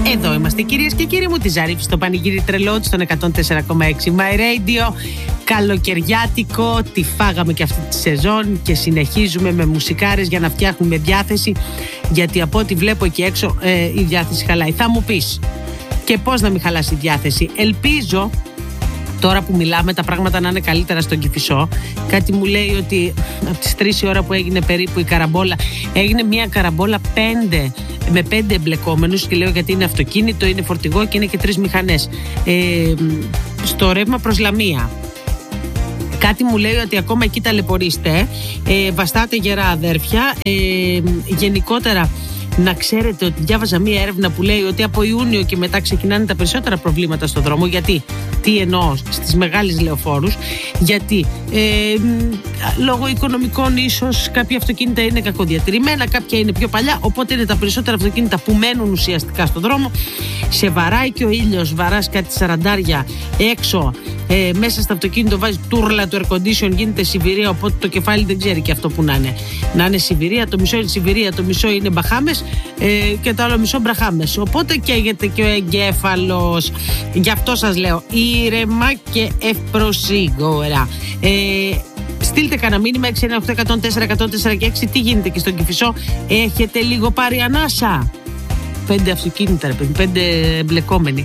Εδώ είμαστε κυρίες και κύριοι μου, τη Ζαρίφη στο πανηγύρι τρελό στον 104,6 My Radio. Καλοκαιριάτικο, τη φάγαμε και αυτή τη σεζόν και συνεχίζουμε με μουσικάρες για να φτιάχνουμε διάθεση, γιατί από ό,τι βλέπω εκεί έξω η διάθεση χαλάει. Θα μου πεις, και πώς να μην χαλάσει η διάθεση? Ελπίζω τώρα που μιλάμε τα πράγματα να είναι καλύτερα στον Κηφισό. Κάτι μου λέει ότι από τις 3 η ώρα που έγινε περίπου η καραμπόλα, έγινε μια καραμπόλα με 5 εμπλεκόμενους, και λέω γιατί είναι αυτοκίνητο, είναι φορτηγό και είναι και 3 μηχανές στο ρεύμα προς Λαμία. Κάτι μου λέει ότι ακόμα εκεί ταλαιπωρείστε, βαστάτε γερά αδέρφια. Γενικότερα να ξέρετε ότι διάβαζα μία έρευνα που λέει ότι από Ιούνιο και μετά ξεκινάνε τα περισσότερα προβλήματα στο δρόμο. Γιατί? Τι εννοώ? Στις μεγάλες λεωφόρους. Γιατί λόγω οικονομικών ίσως κάποια αυτοκίνητα είναι κακοδιατηρημένα, κάποια είναι πιο παλιά, οπότε είναι τα περισσότερα αυτοκίνητα που μένουν ουσιαστικά στο δρόμο. Σε βαράει και ο ήλιος, βαράς κάτι 40 έξω, μέσα στο αυτοκίνητο βάζει τούρλα του air condition, γίνεται Σιβηρία, οπότε το κεφάλι δεν ξέρει και αυτό που να είναι. Να είναι Σιβηρία, το μισό είναι Σιβηρία, το μισό είναι Μπαχάμες και το άλλο μισό Μπραχάμες. Οπότε καίγεται και ο εγκέφαλος. Γι' αυτό σας λέω ήρεμα και ευπροσίγωρα. Στείλτε κανένα μήνυμα 698-104-104 και 6. Τι γίνεται και στον Κηφισό? Έχετε λίγο πάρει ανάσα? 5 αυτοκίνητα, 5 εμπλεκόμενοι.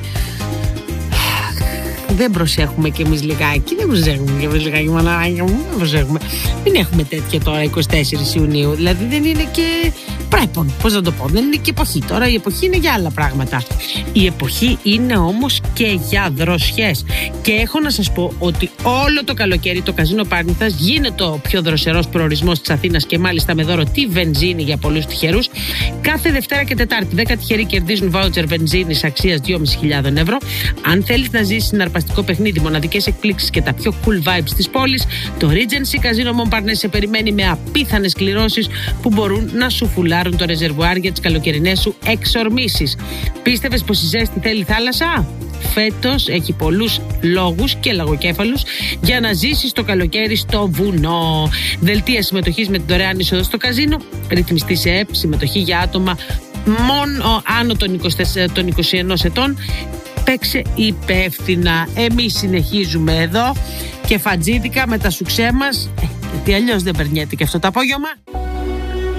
Δεν προσέχουμε κι εμείς λιγάκι. Μαναράκια μου, δεν προσέχουμε. Μην έχουμε τέτοια τώρα 24 Ιουνίου. Δηλαδή δεν είναι και πρέπον. Πώς να το πω? Δεν είναι και εποχή. Τώρα η εποχή είναι για άλλα πράγματα. Η εποχή είναι όμως και για δροσιές. Και έχω να σας πω ότι όλο το καλοκαίρι το καζίνο Πάρνηθας γίνεται ο πιο δροσερός προορισμός της Αθήνας, και μάλιστα με δώρο τη βενζίνη για πολλούς τυχερούς. Κάθε Δευτέρα και Τετάρτη 10 τυχεροί κερδίζουν βάουτσερ βενζίνης αξίας 2.500 ευρώ. Αν θέλεις να ζήσεις συναρπαστικό παιχνίδι, μοναδικές εκπλήξεις και τα πιο cool vibes της πόλης, το Regency Casino Montparnasse σε περιμένει με απίθανες κληρώσεις που μπορούν να σου φουλάρουν το ρεζερβουάρ για τις καλοκαιρινές σου εξορμήσεις. Πίστευες πως η ζέστη θέλει θάλασσα? Φέτος έχει πολλούς λόγους και λαγοκέφαλους για να ζήσεις το καλοκαίρι στο βουνό. Δελτία συμμετοχής με την δωρεάν είσοδο στο καζίνο, ρυθμιστή σε ΕΠ, συμμετοχή για άτομα μόνο άνω των 21 ετών. Παίξε υπεύθυνα. Εμείς συνεχίζουμε εδώ και φατζίδικα με τα σουξέ μας, γιατί αλλιώς δεν περνιέται και αυτό το απόγευμα.